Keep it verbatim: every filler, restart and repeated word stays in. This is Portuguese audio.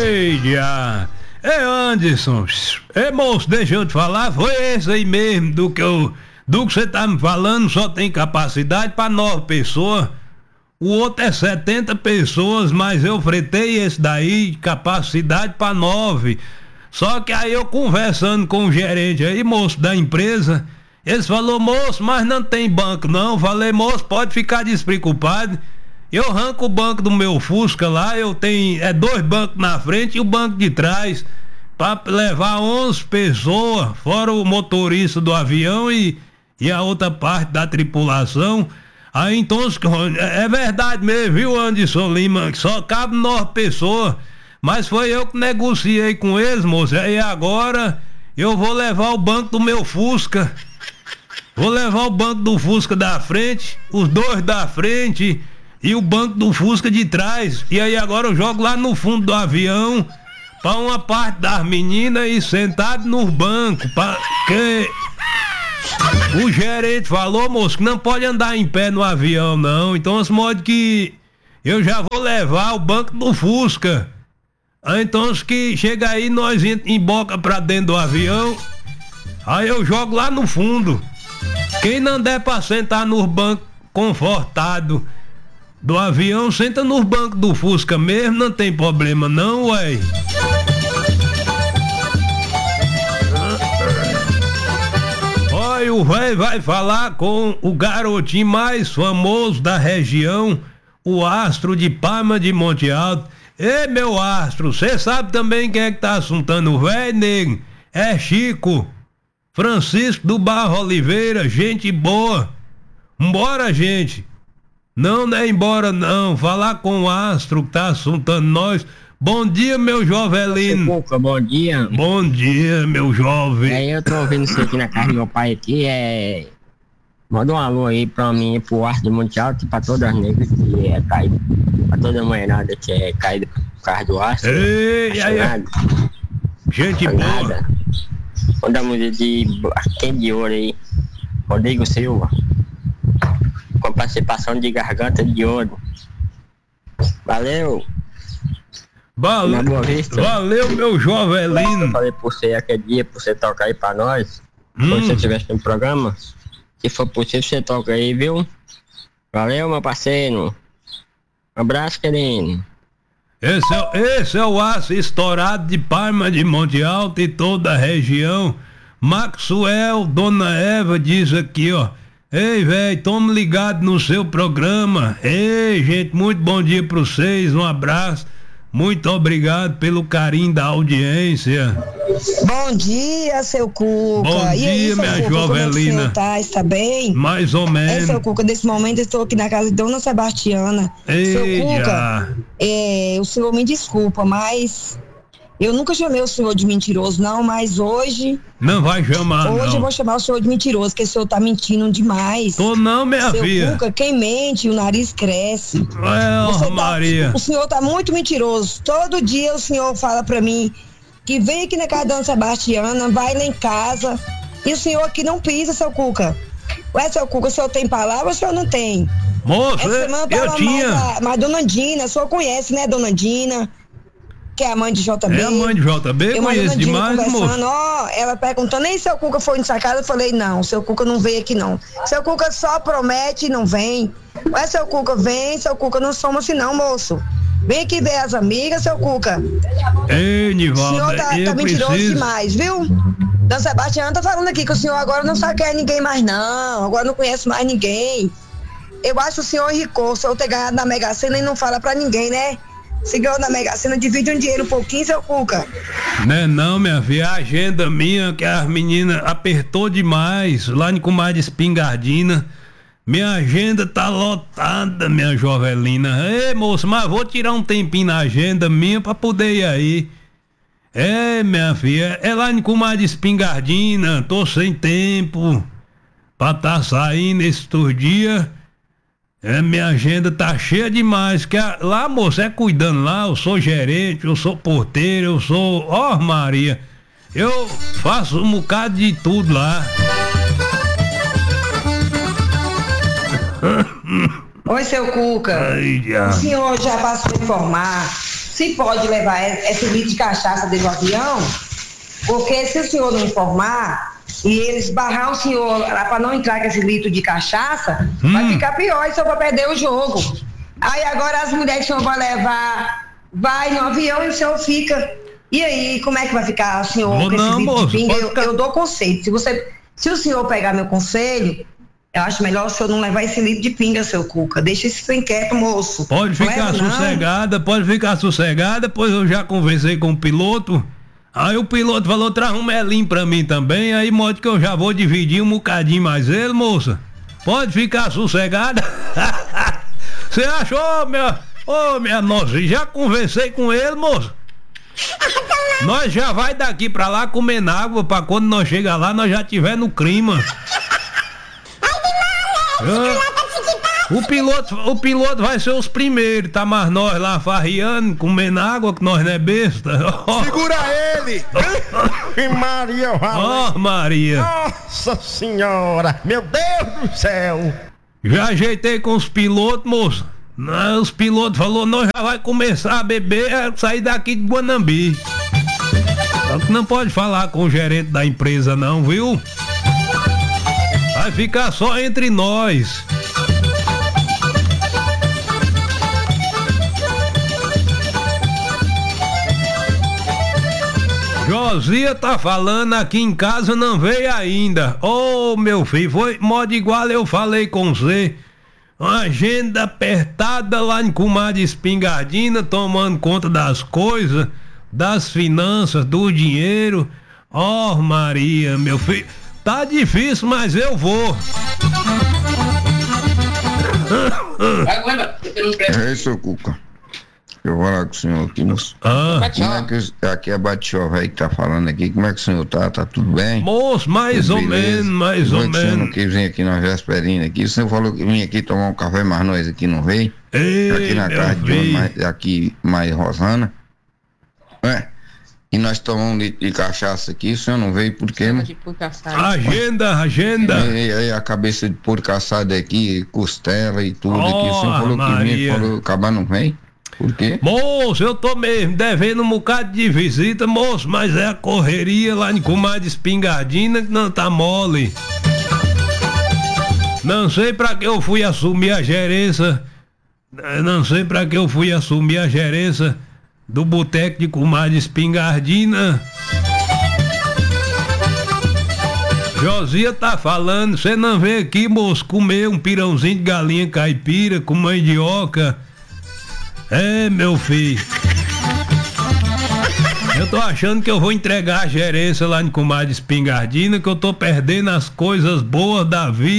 Ei, já. É, Anderson. É, moço, deixa eu te falar, foi esse aí mesmo, do que eu, do que você tá me falando, só tem capacidade pra nove pessoas. O outro é setenta pessoas, mas eu fretei esse daí, capacidade pra nove. Só que aí eu conversando com o gerente aí, moço, da empresa, eles falou, moço, mas não tem banco não. Falei, moço, pode ficar despreocupado. Eu arranco o banco do meu Fusca lá, eu tenho é dois bancos na frente e o banco de trás, pra levar onze pessoas, fora o motorista do avião e, e a outra parte da tripulação. Aí então, é verdade mesmo, viu, Anderson Lima, que só cabe nove pessoas, mas foi eu que negociei com eles, moço, e agora eu vou levar o banco do meu Fusca, vou levar o banco do Fusca da frente, os dois da frente e o banco do Fusca de trás, e aí agora eu jogo lá no fundo do avião, pra uma parte das meninas e sentado nos bancos, pra que... O gerente falou, moço, que não pode andar em pé no avião, não. Então, esse modo que eu já vou levar o banco do Fusca. Então, que chega aí, nós emboca pra dentro do avião. Aí eu jogo lá no fundo. Quem não der pra sentar nos bancos confortados do avião, senta nos bancos do Fusca mesmo, não tem problema não, ué. Olha, o velho vai falar com o garotinho mais famoso da região, o Astro de Palma de Monte Alto. Ei, meu Astro, você sabe também quem é que tá assuntando o velho, nego? É Chico Francisco do Barro Oliveira, gente boa. Embora, gente. Não, não é embora não, falar com o Astro que tá assuntando nós. Bom dia, meu Jovelino. Bom dia. Bom dia, meu jovem. É, eu tô ouvindo isso aqui na casa do meu pai aqui, é... Manda um alô aí pra mim, pro Astro de Monte Alto e pra todas as negras que é caído, pra toda mulherada que é caída por causa do Astro. Ei, aí, aí. Gente boa. Manda a música de Quem de Ouro aí, Rodrigo Silva, com participação de Garganta de Ouro. Valeu. Valeu, valeu, meu Jovelino. Eu falei por você aquele dia, por você tocar aí pra nós. Hum. Quando você estivesse no programa, se for possível, você toca aí, viu? Valeu, meu parceiro. Um abraço, querido. Esse é, esse é o aço estourado de Palma de Monte Alto e toda a região. Maxwell, Dona Eva diz aqui, ó. Ei, velho, tome ligado no seu programa. Ei, gente, muito bom dia pra vocês, um abraço. Muito obrigado pelo carinho da audiência. Bom dia, seu Cuca. Bom e dia, aí, minha Cuca, Jovelina. Como é tá? Está bem? Mais ou menos. É, seu Cuca, nesse momento eu estou aqui na casa de Dona Sebastiana. Ei, seu Cuca, já. É, o senhor me desculpa, mas eu nunca chamei o senhor de mentiroso, não, mas hoje... Não vai chamar, Hoje não. eu vou chamar o senhor de mentiroso, porque o senhor tá mentindo demais. Tô não, minha seu filha. Cuca, quem mente, o nariz cresce. É, Você tá, Maria. o senhor tá muito mentiroso. Todo dia o senhor fala pra mim que vem aqui na casa da Dona Sebastiana, vai lá em casa, e o senhor aqui não pisa, seu Cuca. Ué, seu Cuca, o senhor tem palavra ou o senhor não tem? Moço, Essa semana eu tinha. Mais a, mas a Dona Dina, o senhor conhece, né, Dona Dina? Que é a mãe de J B. É a mãe de J B, eu conheço demais, moço. Ó, ela perguntando, nem seu Cuca foi nessa casa, eu falei, não, seu Cuca não veio aqui não. Seu Cuca só promete e não vem. Ué, seu Cuca vem, seu Cuca não somos assim não, moço. Vem aqui ver as amigas, seu Cuca. Ei, Nivaldo, o senhor tá, eu tá mentiroso preciso... demais, viu? Dona Sebastiana tá falando aqui que o senhor agora não sabe quem é ninguém mais não, agora não conhece mais ninguém. Eu acho que o senhor enricou, o senhor ter ganhado na Mega Sena e não fala pra ninguém, né? Se ganhou na Mega Sena, divide um dinheiro um pouquinho, seu Cuca. Né não, minha filha, a agenda minha, que as meninas apertou demais, lá em Comadre Espingardina. Minha agenda tá lotada, minha Jovelina. Ei, moço, mas vou tirar um tempinho na agenda minha pra poder ir aí. É, minha filha, é lá em Comadre Espingardina, tô sem tempo pra tá saindo esses dias. É, minha agenda tá cheia demais, que a, lá, moço, é cuidando lá, eu sou gerente, eu sou porteiro, eu sou, ó, oh, Maria, eu faço um bocado de tudo lá. Oi, seu Cuca. Ai, já. O senhor já passou a informar se pode levar esse litro de cachaça dentro do avião, porque se o senhor não informar e eles barrar o senhor para não entrar com esse litro de cachaça, hum. vai ficar pior e o senhor vai perder o jogo. Aí agora as mulheres que o senhor vai levar, vai no avião e o senhor fica. E aí, como é que vai ficar, senhor, com esse não, litro moço, de pinga? Eu, ficar... eu dou conselho. Se, você, se o senhor pegar meu conselho, eu acho melhor o senhor não levar esse litro de pinga, seu Cuca. Deixa isso inquieto, moço. Pode ficar leva, sossegada, não. pode ficar sossegada, pois eu já conversei com o piloto. Aí o piloto falou, traz um melinho pra mim também, aí modo que eu já vou dividir um bocadinho mais ele, moça. Pode ficar sossegada. Você achou, minha... Ô, oh, minha nossa, já conversei com ele, moça. Nós já vai daqui pra lá comendo água pra quando nós chegar lá nós já tiver no clima. Ah, o piloto, o piloto vai ser os primeiros, tá? Mas nós lá farriando, comendo água, que nós não é besta. Oh. Segura ele! Maria, Ó, oh, Maria. Nossa senhora, meu Deus do céu. Já ajeitei com os pilotos, moça. Os pilotos falaram, nós já vai começar a beber, é sair daqui de Guanambi. Só que não pode falar com o gerente da empresa não, viu? Vai ficar só entre nós. Josia tá falando aqui em casa, não veio ainda. Ô, oh, meu filho, foi modo igual eu falei com você. Uma agenda apertada lá em Comadre Espingardina, tomando conta das coisas, das finanças, do dinheiro. Ó, oh, Maria, meu filho, tá difícil, mas eu vou. É isso, Cuca. Eu vou falar com o senhor aqui, moço. Ah. Como é que, aqui é Bate-Chó, velho, que tá falando aqui. Como é que o senhor tá? Tá tudo bem? Moço, mais tudo ou beleza? menos, mais ou menos. O senhor não quis vir aqui na vésperinha aqui. O senhor falou que vinha aqui tomar um café, mas nós aqui não veio. Ei, aqui na casa de hoje, mais, aqui mais Rosana. É. E nós tomamos um litro de cachaça aqui, o senhor não veio por quê, né? Agenda, agenda. E aí a cabeça de porco assado aqui, costela e tudo oh, aqui. O senhor falou Maria. que vinha, falou, acabar não vem? Por quê? Moço, eu tô mesmo devendo um bocado de visita, moço, mas é a correria lá em Comadre Espingardina que não tá mole. Não sei pra que eu fui assumir a gerência, não sei pra que eu fui assumir a gerência do boteco de Comadre Espingardina. Josia tá falando, você não veio aqui, moço, comer um pirãozinho de galinha caipira com mandioca. É, meu filho. Eu tô achando que eu vou entregar a gerência lá em Comadre Espingardina, que eu tô perdendo as coisas boas da vida.